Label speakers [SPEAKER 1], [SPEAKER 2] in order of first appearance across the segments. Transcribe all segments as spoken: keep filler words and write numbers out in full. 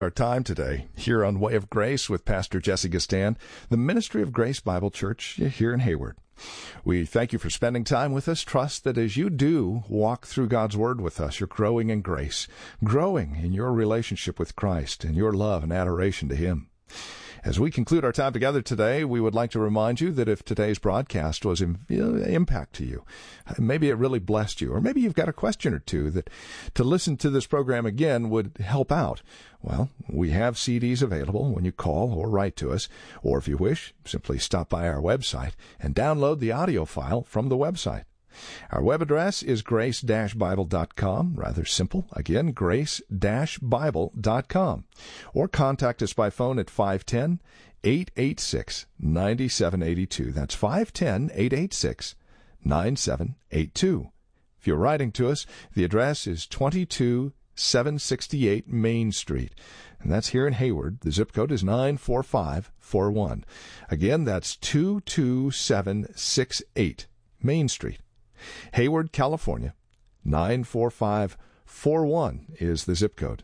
[SPEAKER 1] Our time today here on Way of Grace with Pastor Jesse Gastan, the Ministry of Grace Bible Church here in Hayward. We thank you for spending time with us. Trust that as you do walk through God's Word with us, you're growing in grace, growing in your relationship with Christ and your love and adoration to Him. As we conclude our time together today, we would like to remind you that if today's broadcast was an impact to you, maybe it really blessed you, or maybe you've got a question or two that to listen to this program again would help out. Well, we have C Ds available when you call or write to us, or if you wish, simply stop by our website and download the audio file from the website. Our web address is grace dash bible dot com. Rather simple. Again, grace dash bible dot com. Or contact us by phone at five one zero, eight eight six, nine seven eight two. That's five one zero, eight eight six, nine seven eight two. If you're writing to us, the address is twenty-two seven sixty-eight Main Street. And that's here in Hayward. The zip code is nine four five four one. Again, that's two two seven six eight Main Street. Hayward, California, nine four five four one is the zip code.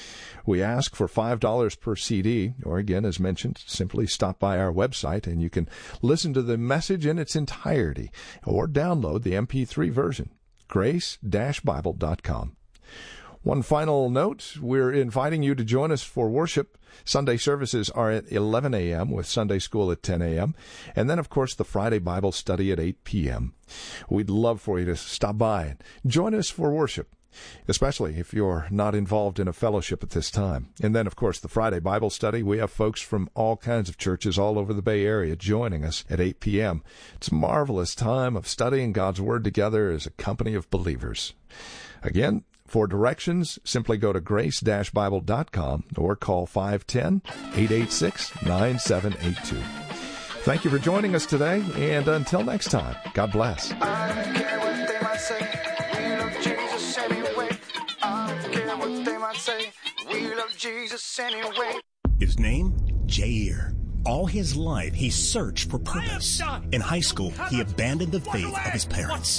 [SPEAKER 1] We ask for five dollars per C D, or again, as mentioned, simply stop by our website and you can listen to the message in its entirety or download the M P three version, grace dash bible dot com. One final note, we're inviting you to join us for worship. Sunday services are at eleven a.m. with Sunday school at ten a.m. And then, of course, the Friday Bible study at eight p.m. We'd love for you to stop by and join us for worship, especially if you're not involved in a fellowship at this time. And then, of course, the Friday Bible study, we have folks from all kinds of churches all over the Bay Area joining us at eight p.m. It's a marvelous time of studying God's Word together as a company of believers. Again, for directions, simply go to grace dash bible dot com or call five one zero, eight eight six, nine seven eight two. Thank you for joining us today, and until next time, God bless. I don't care what they might say, we love Jesus anyway. I don't care what they might say, we love Jesus anyway.
[SPEAKER 2] His name? Jair. All his life, he searched for purpose. In high school, he abandoned the faith of his parents.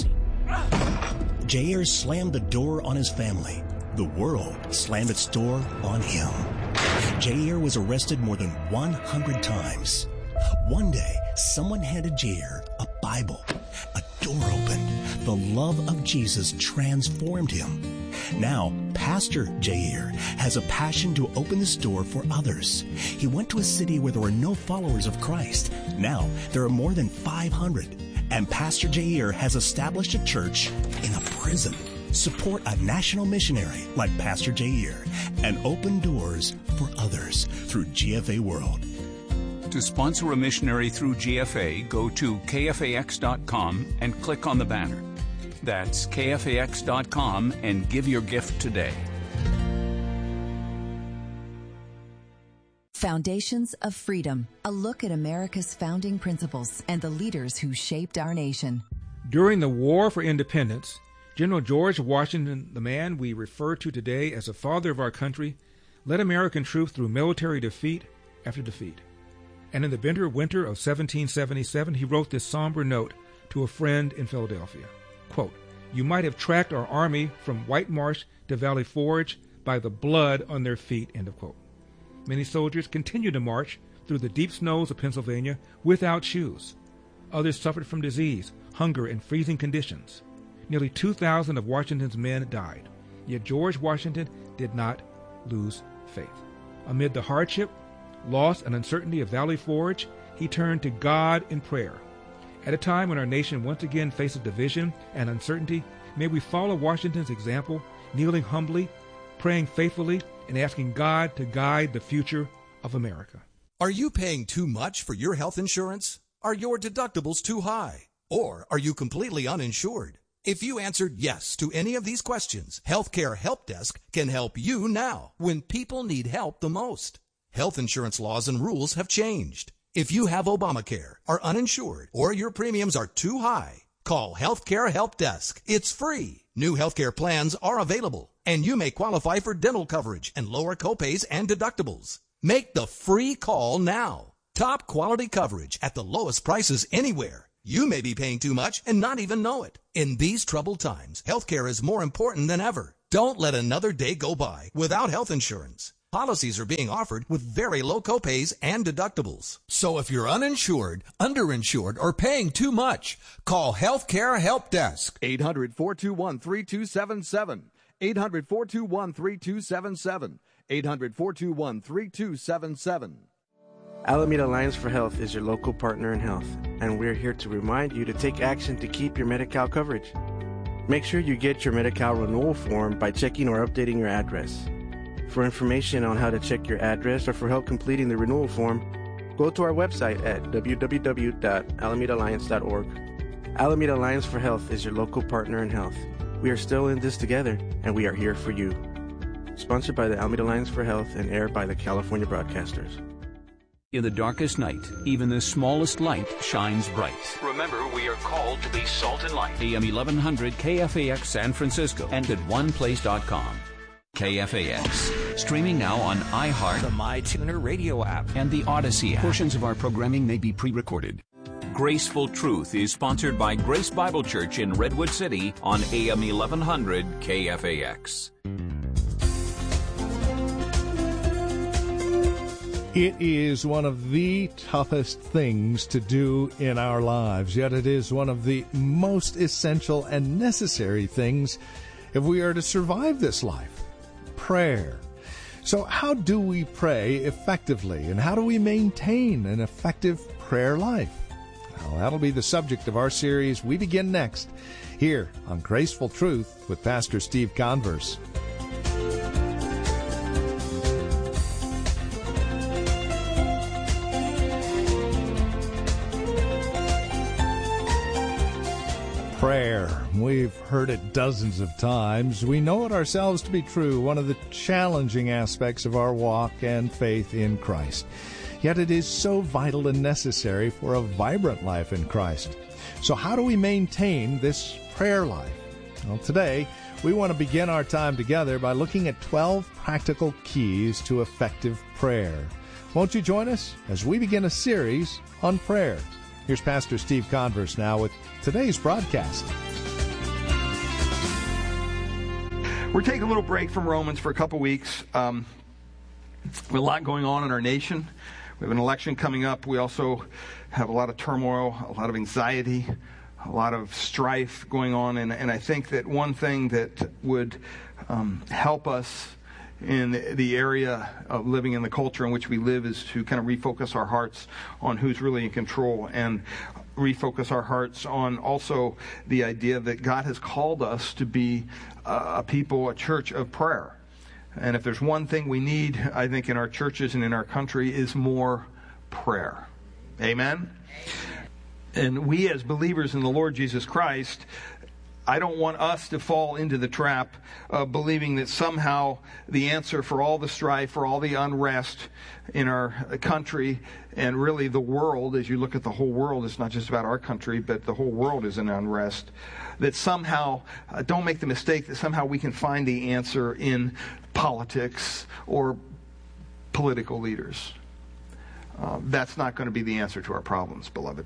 [SPEAKER 2] Jair slammed the door on his family. The world slammed its door on him. Jair was arrested more than one hundred times. One day, someone handed Jair a Bible. A door opened. The love of Jesus transformed him. Now, Pastor Jair has a passion to open this door for others. He went to a city where there were no followers of Christ. Now, there are more than five hundred. And Pastor Jair has established a church in a prison. Support a national missionary like Pastor Jair and open doors for others through G F A World.
[SPEAKER 3] To sponsor a missionary through G F A, go to K F A X dot com and click on the banner. That's K F A X dot com and give your gift today.
[SPEAKER 4] Foundations of Freedom, a look at America's founding principles and the leaders who shaped our nation.
[SPEAKER 5] During the War for Independence, General George Washington, the man we refer to today as the father of our country, led American troops through military defeat after defeat. And in the bitter winter of seventeen seventy-seven, he wrote this somber note to a friend in Philadelphia. Quote, "You might have tracked our army from White Marsh to Valley Forge by the blood on their feet," end of quote. Many soldiers continued to march through the deep snows of Pennsylvania without shoes. Others suffered from disease, hunger, and freezing conditions. Nearly two thousand of Washington's men died. Yet George Washington did not lose faith. Amid the hardship, loss, and uncertainty of Valley Forge, he turned to God in prayer. At a time when our nation once again faces division and uncertainty, may we follow Washington's example, kneeling humbly, praying faithfully, and asking God to guide the future of America.
[SPEAKER 6] Are you paying too much for your health insurance? Are your deductibles too high? Or are you completely uninsured? If you answered yes to any of these questions, Healthcare Help Desk can help you now when people need help the most. Health insurance laws and rules have changed. If you have Obamacare, are uninsured, or your premiums are too high, call Healthcare Help Desk. It's free. New healthcare plans are available, and you may qualify for dental coverage and lower copays and deductibles. Make the free call now. Top quality coverage at the lowest prices anywhere. You may be paying too much and not even know it. In these troubled times, healthcare is more important than ever. Don't let another day go by without health insurance. Policies are being offered with very low copays and deductibles. So if you're uninsured, underinsured, or paying too much, call Healthcare Help Desk.
[SPEAKER 7] eight hundred, four two one, three two seven seven. eight hundred, four two one, three two seven seven. eight hundred, four two one, three two seven seven.
[SPEAKER 8] Alameda Alliance for Health is your local partner in health, and we're here to remind you to take action to keep your Medi-Cal coverage. Make sure you get your Medi-Cal renewal form by checking or updating your address. For information on how to check your address or for help completing the renewal form, go to our website at w w w dot alameda alliance dot org. Alameda Alliance for Health is your local partner in health. We are still in this together, and we are here for you. Sponsored by the Alameda Alliance for Health and aired by the California Broadcasters.
[SPEAKER 3] In the darkest night, even the smallest light shines bright. Remember, we are called to be salt and light. A M eleven hundred K F A X San Francisco and at one place dot com. K F A X, streaming now on iHeart, the MyTuner radio app, and the Odyssey app. Portions of our programming may be pre-recorded. Graceful Truth is sponsored by Grace Bible Church in Redwood City on A M eleven hundred K F A X.
[SPEAKER 1] It is one of the toughest things to do in our lives, yet it is one of the most essential and necessary things if we are to survive this life. Prayer. So how do we pray effectively, and how do we maintain an effective prayer life? Well, that'll be the subject of our series we begin next, here on Graceful Truth with Pastor Steve Converse. Prayer. We've heard it dozens of times. We know it ourselves to be true, one of the challenging aspects of our walk and faith in Christ. Yet it is so vital and necessary for a vibrant life in Christ. So how do we maintain this prayer life? Well, today we want to begin our time together by looking at twelve practical keys to effective prayer. Won't you join us as we begin a series on prayer? Here's Pastor Steve Converse now with today's broadcast.
[SPEAKER 9] We're taking a little break from Romans for a couple weeks. Um, we have a lot going on in our nation. We have an election coming up. We also have a lot of turmoil, a lot of anxiety, a lot of strife going on. And, and I think that one thing that would um, help us in the area of living in the culture in which we live is to kind of refocus our hearts on who's really in control, and refocus our hearts on also the idea that God has called us to be a people, a church of prayer. And if there's one thing we need, I think, in our churches and in our country, is more prayer. Amen? And we as believers in the Lord Jesus Christ, I don't want us to fall into the trap of believing that somehow the answer for all the strife, for all the unrest in our country, and really the world, as you look at the whole world, it's not just about our country, but the whole world is in unrest, that somehow, uh, don't make the mistake that somehow we can find the answer in politics or political leaders. Uh, that's not going to be the answer to our problems, beloved.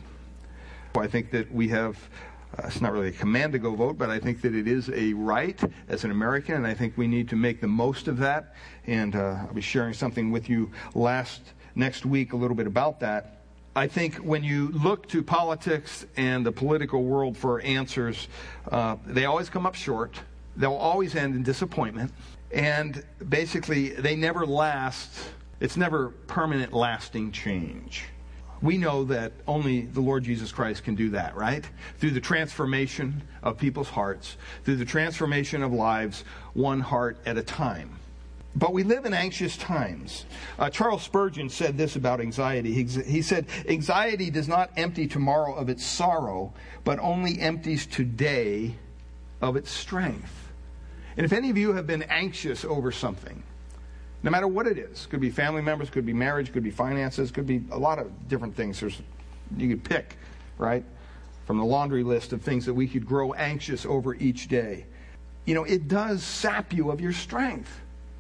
[SPEAKER 9] I think that we have Uh, it's not really a command to go vote, but I think that it is a right as an American, and I think we need to make the most of that. And uh, I'll be sharing something with you last next week, a little bit about that. I think when you look to politics and the political world for answers, uh, they always come up short. They'll always end in disappointment. And basically, they never last. It's never permanent, lasting change. We know that only the Lord Jesus Christ can do that, right? Through the transformation of people's hearts, through the transformation of lives, one heart at a time. But we live in anxious times. Uh, Charles Spurgeon said this about anxiety. He, he said, "Anxiety does not empty tomorrow of its sorrow, but only empties today of its strength." And if any of you have been anxious over something, no matter what it is, could be family members, could be marriage, could be finances, could be a lot of different things. There's, you could pick, right, from the laundry list of things that we could grow anxious over each day. You know, it does sap you of your strength.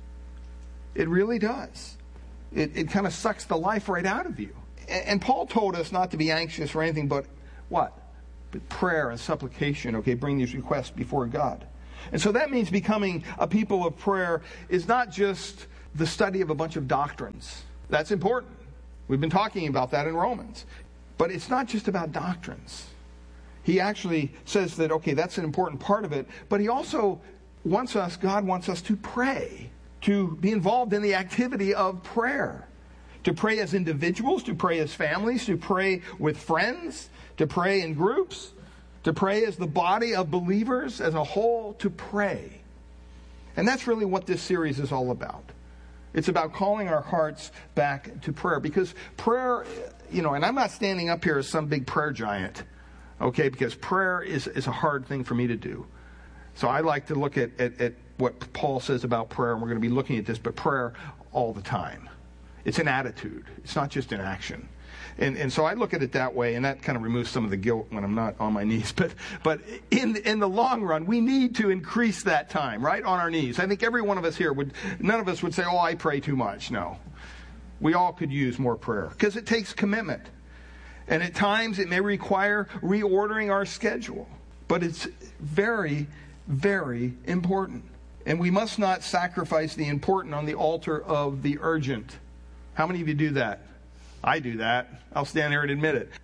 [SPEAKER 9] It really does. It, it kind of sucks the life right out of you. And, and Paul told us not to be anxious for anything but what? But prayer and supplication, okay, bring these requests before God. And so that means becoming a people of prayer is not just the study of a bunch of doctrines. That's important. We've been talking about that in Romans. But it's not just about doctrines. He actually says that, okay, that's an important part of it, but he also wants us, God wants us to pray, to be involved in the activity of prayer, to pray as individuals, to pray as families, to pray with friends, to pray in groups, to pray as the body of believers as a whole, to pray. And that's really what this series is all about. It's about calling our hearts back to prayer, because prayer, you know, and I'm not standing up here as some big prayer giant, okay, because prayer is, is a hard thing for me to do. So I like to look at, at, at what Paul says about prayer, and we're going to be looking at this, but prayer all the time. It's an attitude. It's not just an action. And and so I look at it that way, and that kind of removes some of the guilt when I'm not on my knees. But but in in the long run, we need to increase that time, right, on our knees. I think every one of us here would, none of us would say, oh, I pray too much. No. We all could use more prayer, because it takes commitment. And at times it may require reordering our schedule. But it's very, very important. And we must not sacrifice the important on the altar of the urgent. How many of you do that? I do that. I'll stand here and admit it.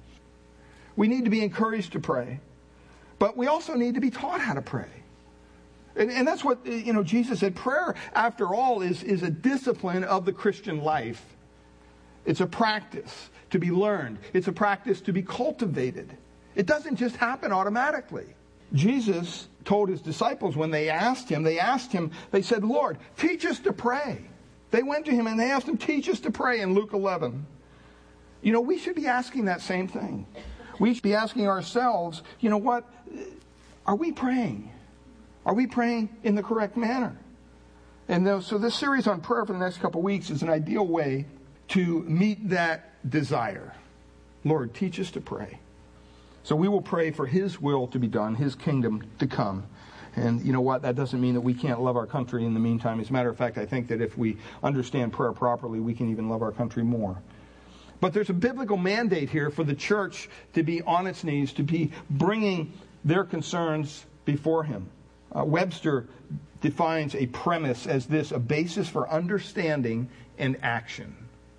[SPEAKER 9] We need to be encouraged to pray. But we also need to be taught how to pray. And, and that's what, you know, Jesus said. Prayer, after all, is, is a discipline of the Christian life. It's a practice to be learned. It's a practice to be cultivated. It doesn't just happen automatically. Jesus told his disciples when they asked him, they asked him, they said, Lord, teach us to pray. They went to him and they asked him, teach us to pray in Luke eleven. You know, we should be asking that same thing. We should be asking ourselves, you know what? Are we praying? Are we praying in the correct manner? And so this series on prayer for the next couple of weeks is an ideal way to meet that desire. Lord, teach us to pray. So we will pray for his will to be done, his kingdom to come. And you know what? That doesn't mean that we can't love our country in the meantime. As a matter of fact, I think that if we understand prayer properly, we can even love our country more. But there's a biblical mandate here for the church to be on its knees, to be bringing their concerns before him. Uh, Webster defines a premise as this: a basis for understanding and action.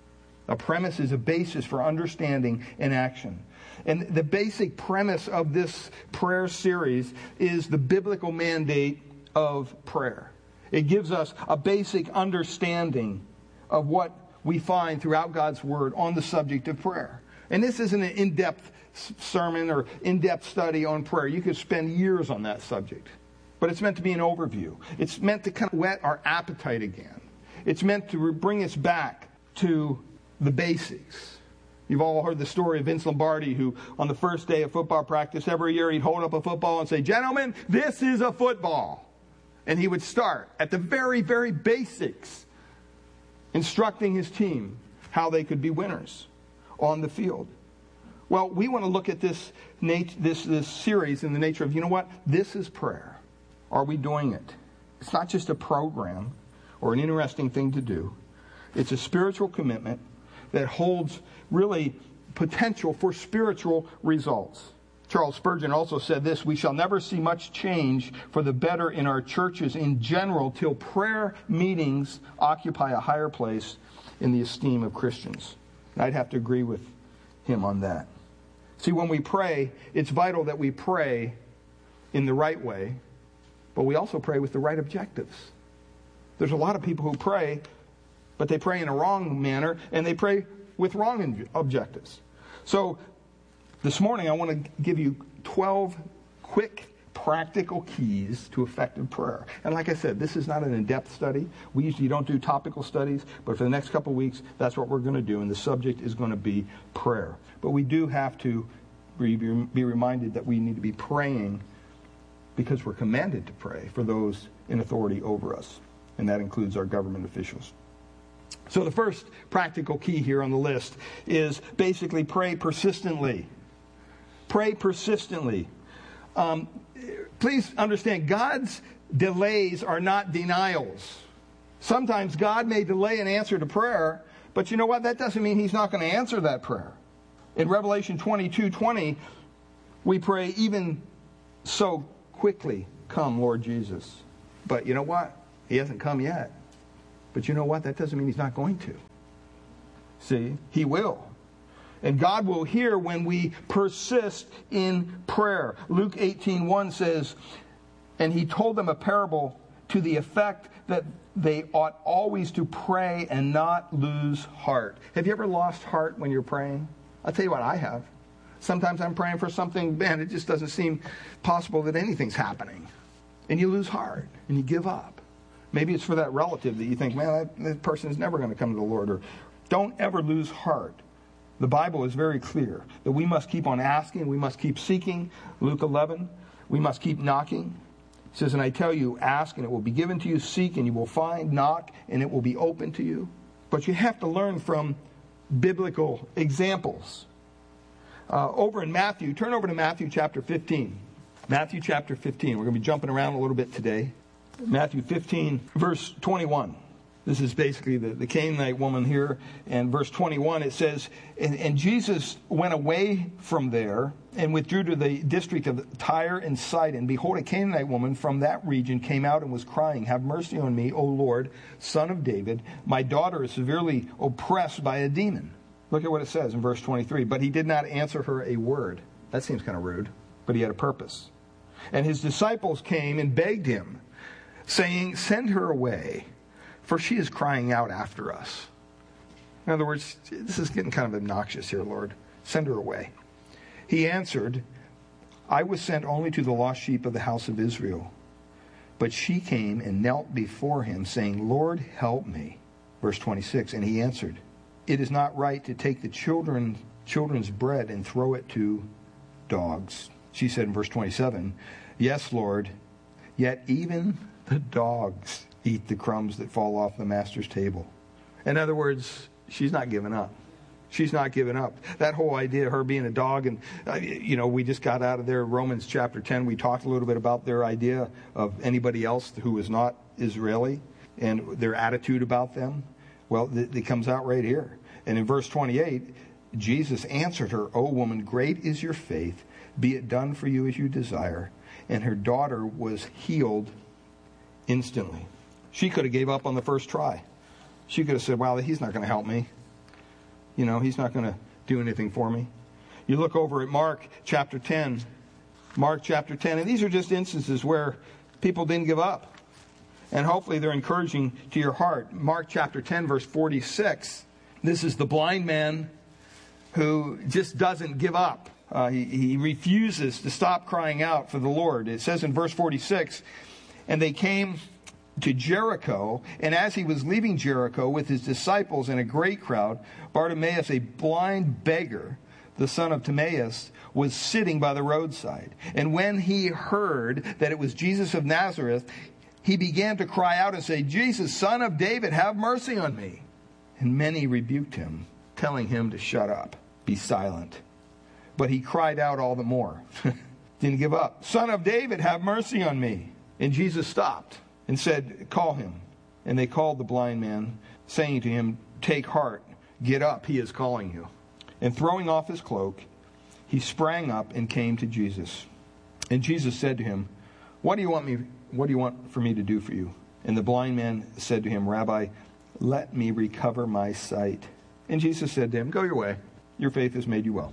[SPEAKER 9] A premise is a basis for understanding and action. And the basic premise of this prayer series is the biblical mandate of prayer. It gives us a basic understanding of what we find throughout God's Word on the subject of prayer. And this isn't an in-depth sermon or in-depth study on prayer. You could spend years on that subject. But it's meant to be an overview. It's meant to kind of whet our appetite again. It's meant to bring us back to the basics. You've all heard the story of Vince Lombardi, who on the first day of football practice every year, he'd hold up a football and say, gentlemen, this is a football. And he would start at the very, very basics, instructing his team how they could be winners on the field. Well, we want to look at this, nat- this, this series in the nature of, you know what? This is prayer. Are we doing it? It's not just a program or an interesting thing to do. It's a spiritual commitment that holds really potential for spiritual results. Charles Spurgeon also said this: we shall never see much change for the better in our churches in general till prayer meetings occupy a higher place in the esteem of Christians. And I'd have to agree with him on that. See, when we pray, it's vital that we pray in the right way, but we also pray with the right objectives. There's a lot of people who pray, but they pray in a wrong manner, and they pray with wrong objectives. So this morning I want to give you twelve quick, practical keys to effective prayer. And like I said, this is not an in-depth study. We usually don't do topical studies, but for the next couple of weeks, that's what we're going to do, and the subject is going to be prayer. But we do have to be reminded that we need to be praying because we're commanded to pray for those in authority over us, and that includes our government officials. So the first practical key here on the list is basically pray persistently. Pray persistently. Um, please understand, God's delays are not denials. Sometimes God may delay an answer to prayer, but you know what? That doesn't mean he's not going to answer that prayer. In Revelation twenty-two twenty, we pray, even so quickly, come, Lord Jesus. But you know what? He hasn't come yet. But you know what? That doesn't mean he's not going to. See? He will. And God will hear when we persist in prayer. Luke eighteen one says, and he told them a parable to the effect that they ought always to pray and not lose heart. Have you ever lost heart when you're praying? I'll tell you what, I have. Sometimes I'm praying for something, man, it just doesn't seem possible that anything's happening. And you lose heart, and you give up. Maybe it's for that relative that you think, man, that, that person is never going to come to the Lord. Or don't ever lose heart. The Bible is very clear that we must keep on asking, we must keep seeking. Luke eleven, we must keep knocking. It says, and I tell you, ask and it will be given to you, seek and you will find, knock and it will be open to you. But you have to learn from biblical examples. Uh, over in Matthew, turn over to Matthew chapter fifteen. Matthew chapter fifteen. We're going to be jumping around a little bit today. Matthew fifteen, verse twenty-one. This is basically the, the Canaanite woman here. And verse twenty-one, it says, and, and Jesus went away from there and withdrew to the district of Tyre and Sidon. Behold, a Canaanite woman from that region came out and was crying, have mercy on me, O Lord, Son of David. My daughter is severely oppressed by a demon. Look at what it says in verse twenty-three. But he did not answer her a word. That seems kind of rude, but he had a purpose. And his disciples came and begged him, saying, send her away, for she is crying out after us. In other words, this is getting kind of obnoxious here, Lord. Send her away. He answered, I was sent only to the lost sheep of the house of Israel. But she came and knelt before him, saying, Lord, help me. Verse twenty-six, and he answered, it is not right to take the children, children's bread and throw it to dogs. She said in verse twenty-seven, yes, Lord, yet even the dogs eat the crumbs that fall off the master's table. In other words, she's not giving up. She's not giving up. That whole idea of her being a dog, and, uh, you know, we just got out of there, Romans chapter ten, we talked a little bit about their idea of anybody else who is not Israeli and their attitude about them. Well, it, it comes out right here. And in verse twenty-eight, Jesus answered her, O woman, great is your faith. Be it done for you as you desire. And her daughter was healed instantly. She could have gave up on the first try. She could have said, well, he's not going to help me. You know, he's not going to do anything for me. You look over at Mark chapter ten. Mark chapter ten. And these are just instances where people didn't give up. And hopefully they're encouraging to your heart. Mark chapter ten, verse forty-six. This is the blind man who just doesn't give up. Uh, he, he refuses to stop crying out for the Lord. It says in verse forty-six, and they came to Jericho, and as he was leaving Jericho with his disciples and a great crowd, Bartimaeus, a blind beggar, the son of Timaeus, was sitting by the roadside. And when he heard that it was Jesus of Nazareth, he began to cry out and say, Jesus, Son of David, have mercy on me. And many rebuked him, telling him to shut up, be silent. But he cried out all the more. Didn't give up. Son of David, have mercy on me. And Jesus stopped and said, call him. And they called the blind man, saying to him, take heart, get up, he is calling you. And throwing off his cloak, he sprang up and came to Jesus. And Jesus said to him, What do you want me? What do you want for me to do for you? And the blind man said to him, Rabbi, let me recover my sight. And Jesus said to him, go your way. Your faith has made you well.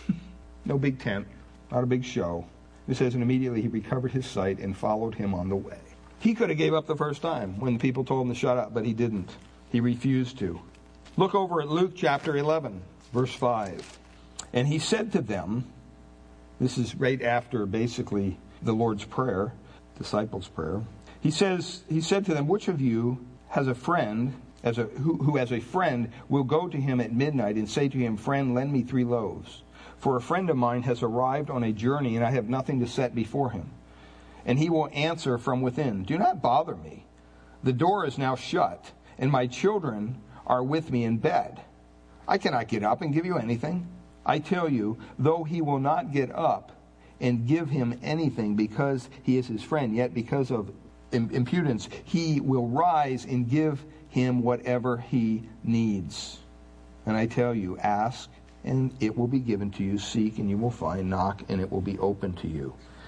[SPEAKER 9] No big tent, not a big show. It says, and immediately he recovered his sight and followed him on the way. He could have gave up the first time when the people told him to shut up, but he didn't. He refused to. Look over at Luke chapter eleven, verse five. And he said to them, this is right after basically the Lord's Prayer, disciples' prayer. He says, he said to them, which of you has a friend, as a who, who as a friend will go to him at midnight and say to him, friend, lend me three loaves. For a friend of mine has arrived on a journey, and I have nothing to set before him. And he will answer from within, do not bother me. The door is now shut, and my children are with me in bed. I cannot get up and give you anything. I tell you, though he will not get up and give him anything because he is his friend, yet because of impudence, he will rise and give him whatever he needs. And I tell you, ask, and it will be given to you. Seek, and you will find. Knock, and it will be open to you.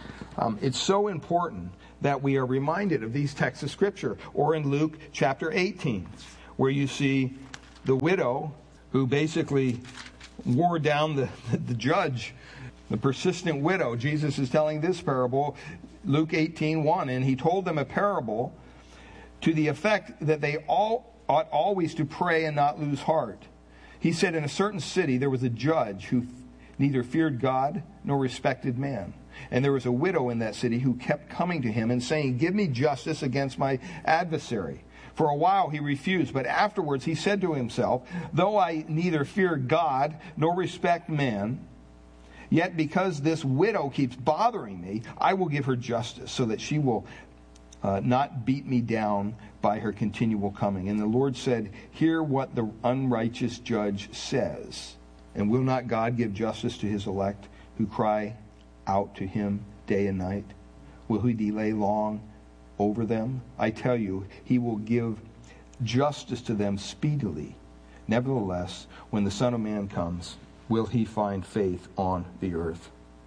[SPEAKER 9] Um, it's so important that we are reminded of these texts of Scripture. Or in Luke chapter eighteen, where you see the widow who basically wore down the, the judge, the persistent widow. Jesus is telling this parable, Luke eighteen one, and he told them a parable to the effect that they all ought always to pray and not lose heart. He said, in a certain city there was a judge who neither feared God nor respected man. And there was a widow in that city who kept coming to him and saying, give me justice against my adversary. For a while he refused, but afterwards he said to himself, though I neither fear God nor respect man, yet because this widow keeps bothering me, I will give her justice, so that she will uh, not beat me down by her continual coming. And the Lord said, hear what the unrighteous judge says. And will not God give justice to his elect who cry out to him day and night? Will he delay long over them? I tell you, he will give justice to them speedily. Nevertheless, when the Son of Man comes, will he find faith on the earth?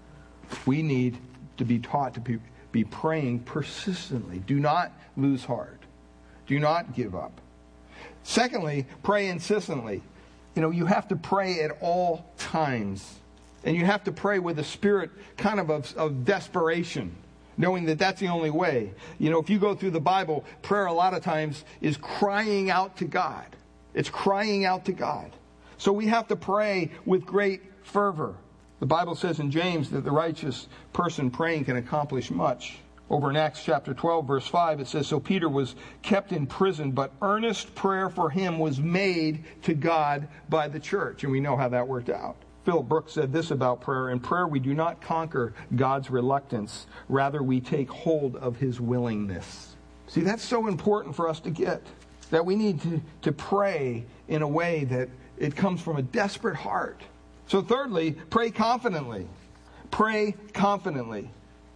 [SPEAKER 9] We need to be taught to be, be praying persistently. Do not lose heart. Do not give up. Secondly, pray insistently. You know, you have to pray at all times. And you have to pray with a spirit kind of, of of desperation, knowing that that's the only way. You know, if you go through the Bible, prayer a lot of times is crying out to God. It's crying out to God. So we have to pray with great fervor. The Bible says in James that the righteous person praying can accomplish much. Over in Acts chapter twelve, verse five, it says, so Peter was kept in prison, but earnest prayer for him was made to God by the church. And we know how that worked out. Philip Brooks said this about prayer. In prayer, we do not conquer God's reluctance. Rather, we take hold of his willingness. See, that's so important for us to get. That we need to, to pray in a way that it comes from a desperate heart. So thirdly, pray confidently. Pray confidently.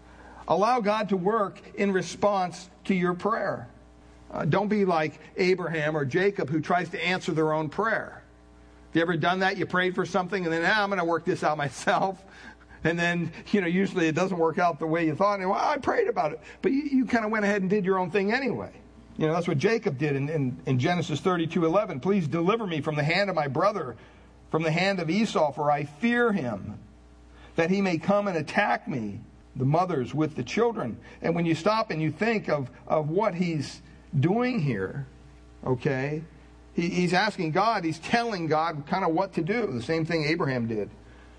[SPEAKER 9] Allow God to work in response to your prayer. Uh, don't be like Abraham or Jacob who tries to answer their own prayer. Have you ever done that? You prayed for something and then, ah, I'm going to work this out myself. And then, you know, usually it doesn't work out the way you thought. And, well, I prayed about it. But you, you kind of went ahead and did your own thing anyway. You know, that's what Jacob did in, in, in Genesis thirty-two eleven. Please deliver me from the hand of my brother, from the hand of Esau, for I fear him, that he may come and attack me, the mothers with the children. And when you stop and you think of, of what he's doing here, okay, he, he's asking God, he's telling God kind of what to do. The same thing Abraham did.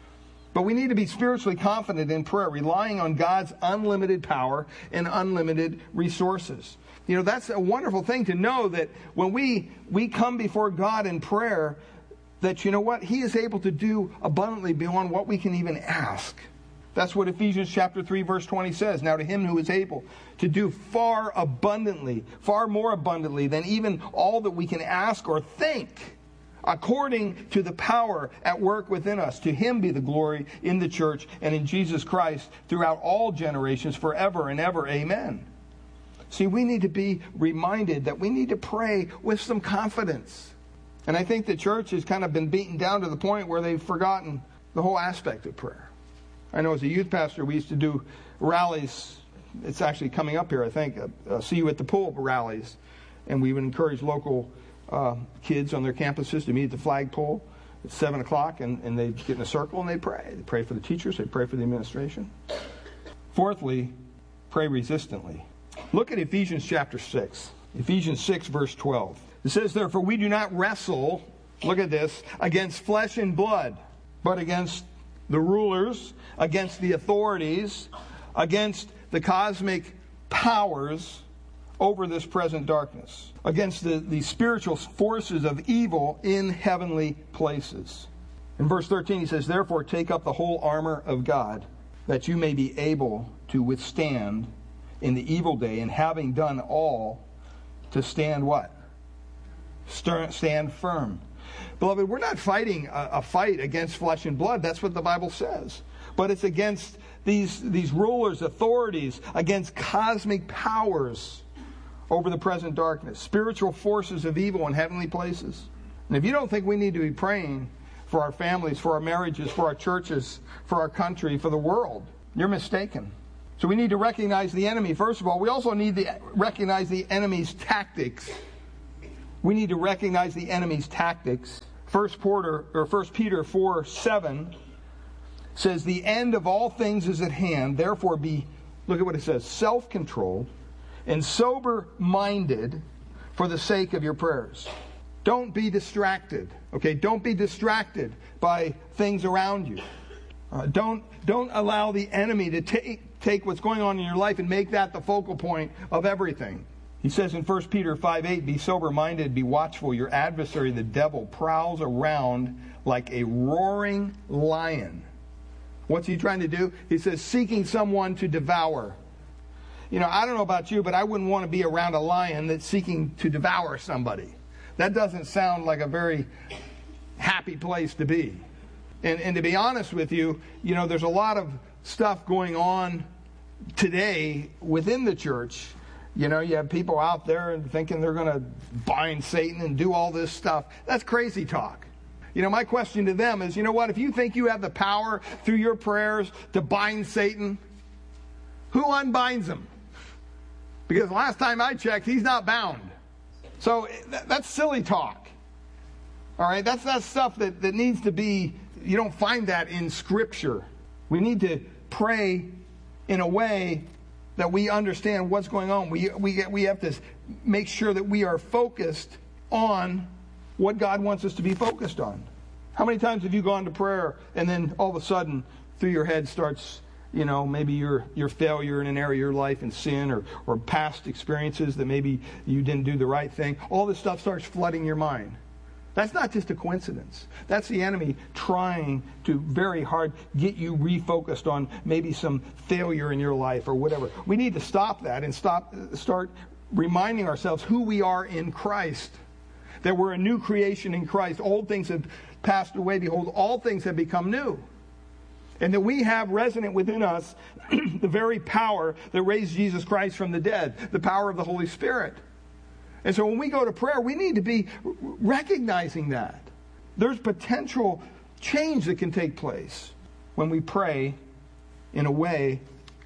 [SPEAKER 9] But we need to be spiritually confident in prayer, relying on God's unlimited power and unlimited resources. You know, that's a wonderful thing to know that when we, we come before God in prayer, that, you know what, he is able to do abundantly beyond what we can even ask. That's what Ephesians chapter three, verse twenty says. Now to him who is able to do far abundantly, far more abundantly than even all that we can ask or think, according to the power at work within us. To him be the glory in the church and in Jesus Christ throughout all generations, forever and ever. Amen. See, we need to be reminded that we need to pray with some confidence. And I think the church has kind of been beaten down to the point where they've forgotten the whole aspect of prayer. I know as a youth pastor, we used to do rallies. It's actually coming up here, I think, uh, uh, see you at the pool rallies. And we would encourage local uh, kids on their campuses to meet at the flagpole at seven o'clock, and, and they'd get in a circle and they'd pray. They'd pray for the teachers. They'd pray for the administration. Fourthly, pray resistantly. Look at Ephesians chapter six. Ephesians six, verse twelve. It says, therefore, we do not wrestle, look at this, against flesh and blood, but against the rulers, against the authorities, against the cosmic powers over this present darkness, against the, the spiritual forces of evil in heavenly places. In verse thirteen, he says, therefore, take up the whole armor of God, that you may be able to withstand in the evil day, and having done all, to stand what? Stand firm. Beloved, we're not fighting a, a fight against flesh and blood. That's what the Bible says. But it's against these, these rulers, authorities, against cosmic powers over the present darkness, spiritual forces of evil in heavenly places. And if you don't think we need to be praying for our families, for our marriages, for our churches, for our country, for the world, you're mistaken. So we need to recognize the enemy. First of all, we also need to recognize the enemy's tactics. We need to recognize the enemy's tactics. First Peter, or First Peter four seven says, the end of all things is at hand. Therefore be, look at what it says, self-controlled and sober-minded for the sake of your prayers. Don't be distracted. Okay, don't be distracted by things around you. Uh, don't don't allow the enemy to take take what's going on in your life and make that the focal point of everything. He says in First Peter five eight, be sober-minded, be watchful. Your adversary, the devil, prowls around like a roaring lion. What's he trying to do? He says, seeking someone to devour. You know, I don't know about you, but I wouldn't want to be around a lion that's seeking to devour somebody. That doesn't sound like a very happy place to be. And, and to be honest with you, you know, there's a lot of stuff going on today within the church. You know, you have people out there and thinking they're going to bind Satan and do all this stuff. That's crazy talk. You know, my question to them is, you know what, if you think you have the power through your prayers to bind Satan, who unbinds him? Because last time I checked, he's not bound. So that's silly talk. All right, that's that stuff that, that needs to be, you don't find that in Scripture. We need to pray in a way that we understand what's going on. We we get, we have to make sure that we are focused on what God wants us to be focused on. How many times have you gone to prayer and then all of a sudden through your head starts, you know, maybe your your failure in an area of your life and sin or, or past experiences that maybe you didn't do the right thing. All this stuff starts flooding your mind. That's not just a coincidence. That's the enemy trying to very hard get you refocused on maybe some failure in your life or whatever. We need to stop that and stop, start reminding ourselves who we are in Christ. That we're a new creation in Christ. Old things have passed away. Behold, all things have become new. And that we have resonant within us the very power that raised Jesus Christ from the dead. The power of the Holy Spirit. And so when we go to prayer, we need to be recognizing that. There's potential change that can take place when we pray in a way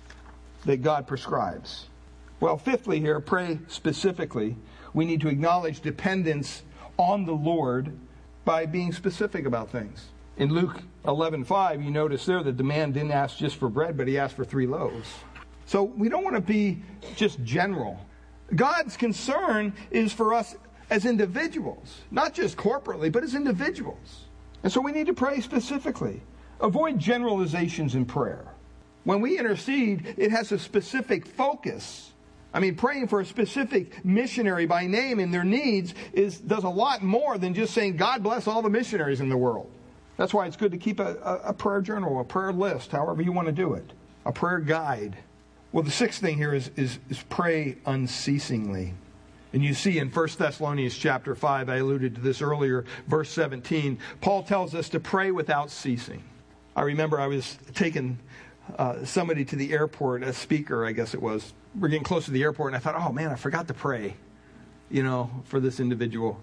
[SPEAKER 9] that God prescribes. Well, fifthly here, pray specifically. We need to acknowledge dependence on the Lord by being specific about things. In Luke eleven five, you notice there that the man didn't ask just for bread, but he asked for three loaves. So we don't want to be just general. God's concern is for us as individuals, not just corporately, but as individuals. And so we need to pray specifically. Avoid generalizations in prayer. When we intercede, it has a specific focus. I mean, praying for a specific missionary by name and their needs is does a lot more than just saying, God bless all the missionaries in the world. That's why it's good to keep a, a, a prayer journal, a prayer list, however you want to do it, a prayer guide. Well, the sixth thing here is, is, is pray unceasingly. And you see in First Thessalonians chapter five, I alluded to this earlier, verse seventeen, Paul tells us to pray without ceasing. I remember I was taking uh, somebody to the airport, a speaker, I guess it was. We're getting close to the airport, and I thought, oh man, I forgot to pray, you know, for this individual.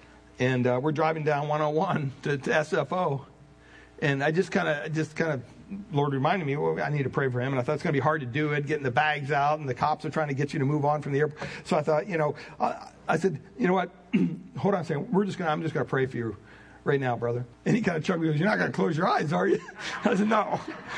[SPEAKER 9] And uh, we're driving down one oh one to, to S F O. And I just kind of, just kind of, Lord reminded me, well, I need to pray for him. And I thought it's going to be hard to do it, getting the bags out, and the cops are trying to get you to move on from the airport. So I thought, you know, I, I said, you know what? Hold on a second. We're just going. I'm just going to pray for you right now, brother. And he kind of chuckled. He goes, you're not going to close your eyes, are you? I said, no.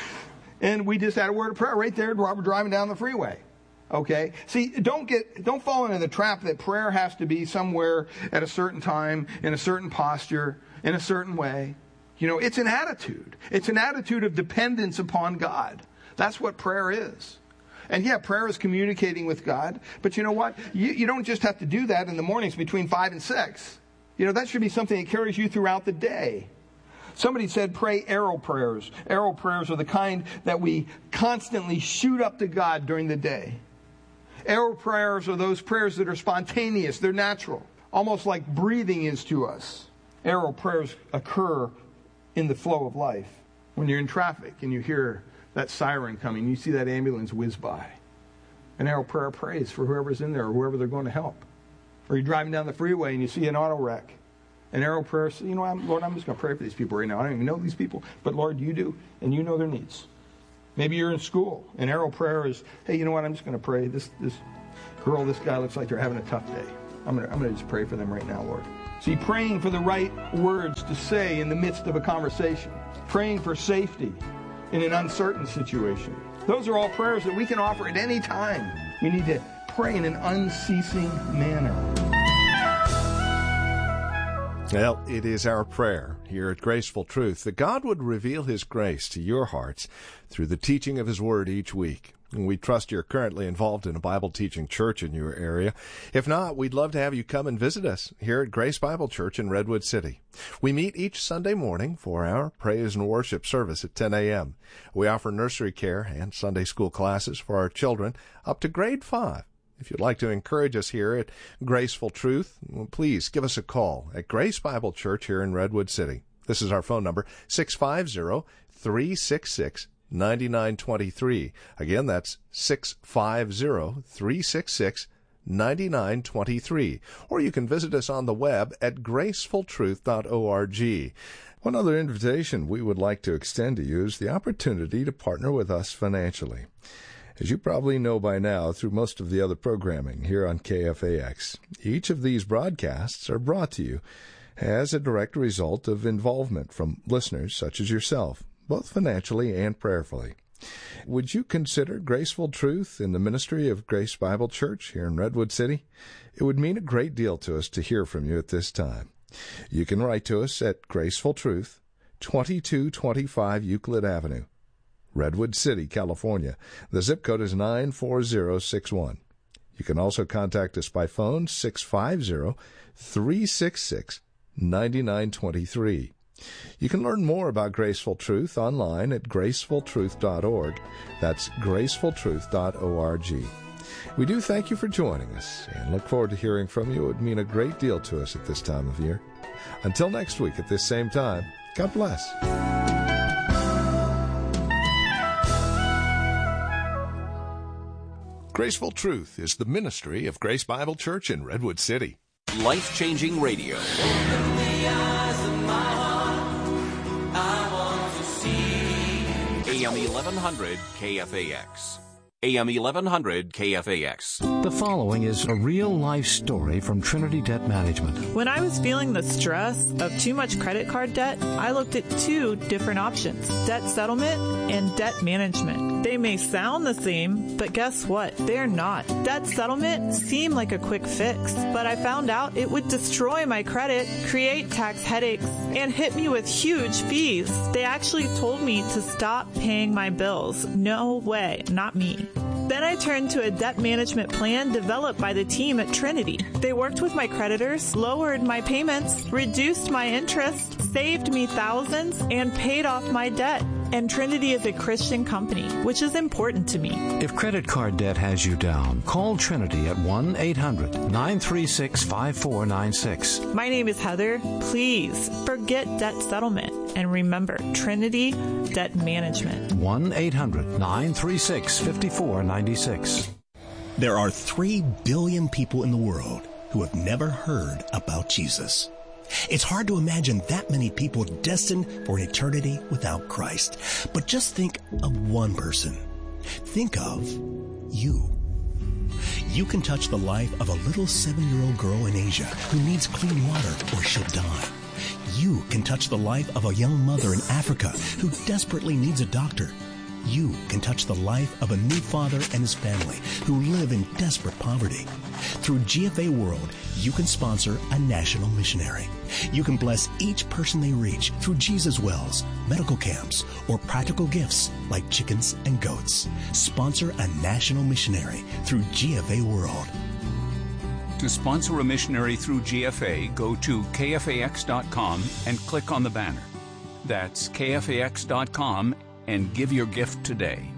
[SPEAKER 9] And we just had a word of prayer right there while we're driving down the freeway. Okay? See, don't get, don't fall into the trap that prayer has to be somewhere at a certain time, in a certain posture, in a certain way. You know, it's an attitude. It's an attitude of dependence upon God. That's what prayer is. And yeah, prayer is communicating with God. But you know what? You, you don't just have to do that in the mornings between five and six. You know, that should be something that carries you throughout the day. Somebody said pray arrow prayers. Arrow prayers are the kind that we constantly shoot up to God during the day. Arrow prayers are those prayers that are spontaneous. They're natural. Almost like breathing is to us. Arrow prayers occur in the flow of life. When you're in traffic and you hear that siren coming, you see that ambulance whiz by. An arrow prayer prays for whoever's in there or whoever they're going to help. Or you're driving down the freeway and you see an auto wreck. An arrow prayer says, you know, I'm, Lord, I'm just going to pray for these people right now. I don't even know these people, but Lord, you do, and you know their needs. Maybe you're in school, and arrow prayer is, hey, you know what, I'm just going to pray. This this girl, this guy looks like they're having a tough day. I'm going to I'm going to just pray for them right now, Lord. See, praying for the right words to say in the midst of a conversation. Praying for safety in an uncertain situation. Those are all prayers that we can offer at any time. We need to pray in an unceasing manner.
[SPEAKER 1] Well, it is our prayer here at Graceful Truth that God would reveal His grace to your hearts through the teaching of His Word each week. And we trust you're currently involved in a Bible teaching church in your area. If not, we'd love to have you come and visit us here at Grace Bible Church in Redwood City. We meet each Sunday morning for our praise and worship service at ten a.m. We offer nursery care and Sunday school classes for our children up to grade five. If you'd like to encourage us here at Graceful Truth, well, please give us a call at Grace Bible Church here in Redwood City. This is our phone number, six five zero, three six six, nine nine two three. Again, that's six five zero, three six six, nine nine two three. Or you can visit us on the web at graceful truth dot org. One other invitation we would like to extend to you is the opportunity to partner with us financially. As you probably know by now through most of the other programming here on K F A X, each of these broadcasts are brought to you as a direct result of involvement from listeners such as yourself, both financially and prayerfully. Would you consider Graceful Truth in the ministry of Grace Bible Church here in Redwood City? It would mean a great deal to us to hear from you at this time. You can write to us at Graceful Truth, twenty-two twenty-five Euclid Avenue, Redwood City, California. The zip code is nine four zero six one. You can also contact us by phone, six five zero, three six six, nine nine two three. You can learn more about Graceful Truth online at graceful truth dot org. That's graceful truth dot org. We do thank you for joining us and look forward to hearing from you. It would mean a great deal to us at this time of year. Until next week at this same time, God bless. Graceful Truth is the ministry of Grace Bible Church in Redwood City.
[SPEAKER 3] Life-changing radio. A M eleven hundred K F A X. A M eleven hundred K F A X.
[SPEAKER 10] The following is a real-life story from Trinity Debt Management.
[SPEAKER 11] When I was feeling the stress of too much credit card debt, I looked at two different options, debt settlement and debt management. They may sound the same, but guess what? They're not. Debt settlement seemed like a quick fix, but I found out it would destroy my credit, create tax headaches, and hit me with huge fees. They actually told me to stop paying my bills. No way, not me. Then I turned to a debt management plan developed by the team at Trinity. They worked with my creditors, lowered my payments, reduced my interest, saved me thousands, and paid off my debt. And Trinity is a Christian company, which is important to me.
[SPEAKER 10] If credit card debt has you down, call Trinity at one eight hundred nine three six five four nine six.
[SPEAKER 11] My name is Heather. Please forget debt settlement and remember Trinity Debt Management.
[SPEAKER 10] one eight hundred nine three six five four nine six.
[SPEAKER 2] There are three billion people in the world who have never heard about Jesus. It's hard to imagine that many people destined for an eternity without Christ. But just think of one person. Think of you. You can touch the life of a little seven-year-old girl in Asia who needs clean water or she'll die. You can touch the life of a young mother in Africa who desperately needs a doctor. You can touch the life of a new father and his family who live in desperate poverty. Through G F A World, you can sponsor a national missionary. You can bless each person they reach through Jesus Wells, medical camps, or practical gifts like chickens and goats. Sponsor a national missionary through G F A World.
[SPEAKER 3] To sponsor a missionary through G F A, go to K F A X dot com and click on the banner. That's K F A X dot com and give your gift today.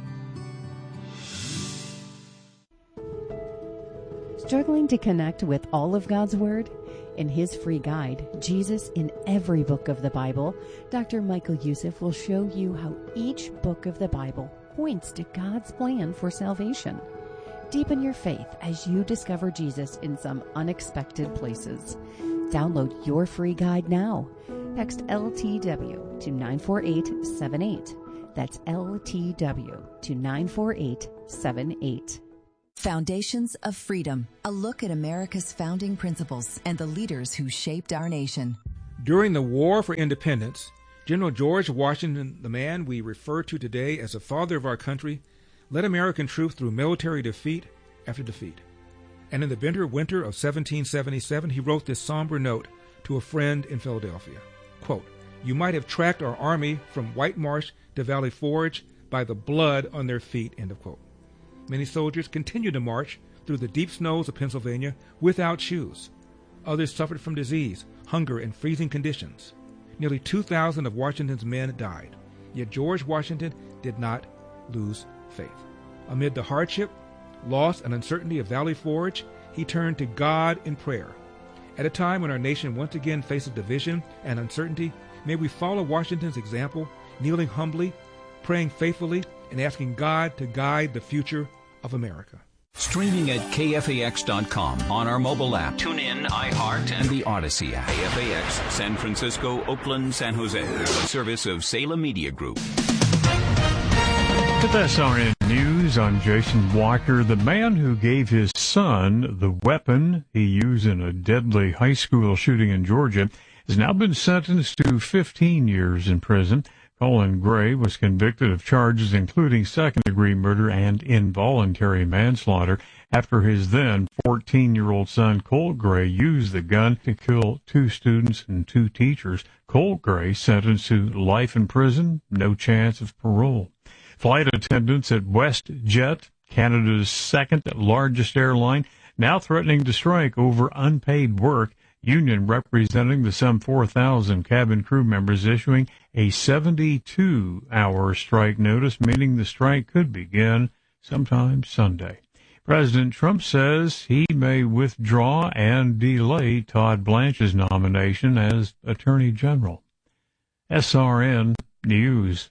[SPEAKER 12] Struggling to connect with all of God's Word? In his free guide, Jesus in Every Book of the Bible, Doctor Michael Youssef will show you how each book of the Bible points to God's plan for salvation. Deepen your faith as you discover Jesus in some unexpected places. Download your free guide now. Text L T W to nine four eight seven eight. That's L T W to nine four eight seven eight.
[SPEAKER 4] Foundations of Freedom, a look at America's founding principles and the leaders who shaped our nation.
[SPEAKER 5] During the War for Independence, General George Washington, the man we refer to today as the father of our country, led American troops through military defeat after defeat. And in the bitter winter of seventeen seventy-seven, he wrote this somber note to a friend in Philadelphia. Quote, "You might have tracked our army from White Marsh to Valley Forge by the blood on their feet," end of quote. Many soldiers continued to march through the deep snows of Pennsylvania without shoes. Others suffered from disease, hunger, and freezing conditions. Nearly two thousand of Washington's men died. Yet George Washington did not lose faith. Amid the hardship, loss, and uncertainty of Valley Forge, he turned to God in prayer. At a time when our nation once again faces division and uncertainty, may we follow Washington's example, kneeling humbly, praying faithfully, and asking God to guide the future of America.
[SPEAKER 3] Streaming at K F A X dot com, on our mobile app, tune in, iHeart, and the Odyssey app. K F A X, San Francisco, Oakland, San Jose. A service of Salem Media Group.
[SPEAKER 13] With S R N News, I'm Jason Walker. The man who gave his son the weapon he used in a deadly high school shooting in Georgia has now been sentenced to fifteen years in prison. Colin Gray was convicted of charges including second-degree murder and involuntary manslaughter after his then fourteen-year-old son Colt Gray used the gun to kill two students and two teachers. Colt Gray sentenced to life in prison, no chance of parole. Flight attendants at WestJet, Canada's second-largest airline, now threatening to strike over unpaid work. Union representing the some four thousand cabin crew members issuing a seventy-two hour strike notice, meaning the strike could begin sometime Sunday. President Trump says he may withdraw and delay Todd Blanche's nomination as Attorney General. S R N News.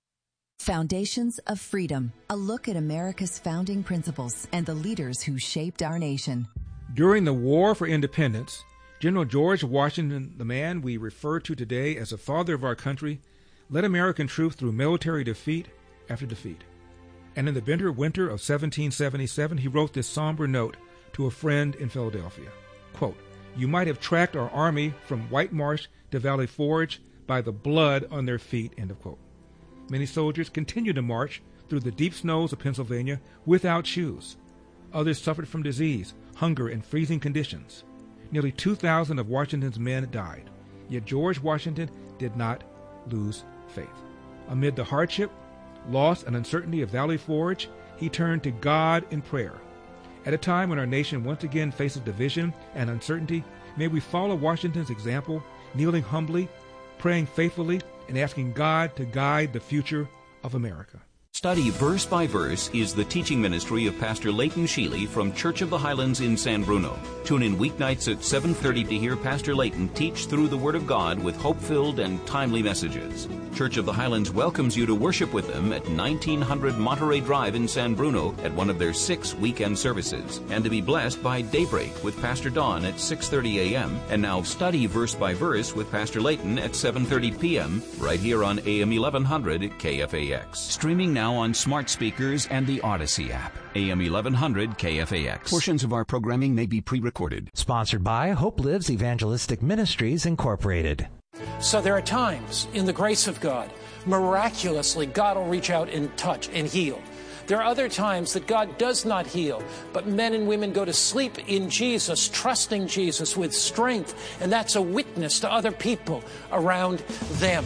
[SPEAKER 4] Foundations of Freedom, a look at America's founding principles and the leaders who shaped our nation.
[SPEAKER 5] During the War for Independence, General George Washington, the man we refer to today as the father of our country, led American troops through military defeat after defeat. And in the bitter winter of seventeen seventy-seven, he wrote this somber note to a friend in Philadelphia. Quote, "You might have tracked our army from White Marsh to Valley Forge by the blood on their feet," end of quote. Many soldiers continued to march through the deep snows of Pennsylvania without shoes. Others suffered from disease, hunger, and freezing conditions. Nearly two thousand of Washington's men died. Yet George Washington did not lose faith. Amid the hardship, loss, and uncertainty of Valley Forge, he turned to God in prayer. At a time when our nation once again faces division and uncertainty, may we follow Washington's example, kneeling humbly, praying faithfully, and asking God to guide the future of America.
[SPEAKER 3] Study Verse by Verse is the teaching ministry of Pastor Leighton Sheely from Church of the Highlands in San Bruno. Tune in weeknights at seven thirty to hear Pastor Leighton teach through the Word of God with hope-filled and timely messages. Church of the Highlands welcomes you to worship with them at nineteen hundred Monterey Drive in San Bruno at one of their six weekend services, and to be blessed by Daybreak with Pastor Don at six thirty a.m. and now Study Verse by Verse with Pastor Leighton at seven thirty p.m. right here on A M eleven hundred at K F A X. Streaming now on smart speakers and the Odyssey app. A M eleven hundred K F A X. Portions of our programming may be pre-recorded.
[SPEAKER 14] Sponsored by Hope Lives Evangelistic Ministries, Incorporated.
[SPEAKER 15] So there are times in the grace of God, miraculously, God will reach out and touch and heal. There are other times that God does not heal, but men and women go to sleep in Jesus, trusting Jesus with strength, and that's a witness to other people around them.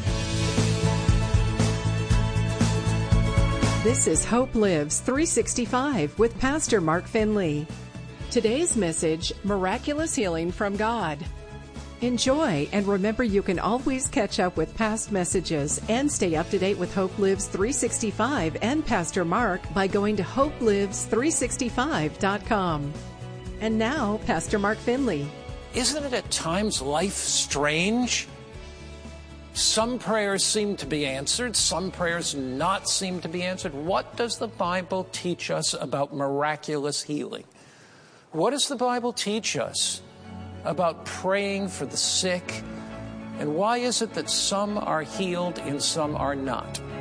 [SPEAKER 16] This is Hope Lives three sixty-five with Pastor Mark Finley. Today's message, Miraculous Healing from God. Enjoy, and remember you can always catch up with past messages and stay up to date with Hope Lives three sixty-five and Pastor Mark by going to hope lives three sixty-five dot com. And now, Pastor Mark Finley.
[SPEAKER 15] Isn't it at times life strange? Some prayers seem to be answered, some prayers not seem to be answered. What does the Bible teach us about miraculous healing? What does the Bible teach us about praying for the sick? And why is it that some are healed and some are not?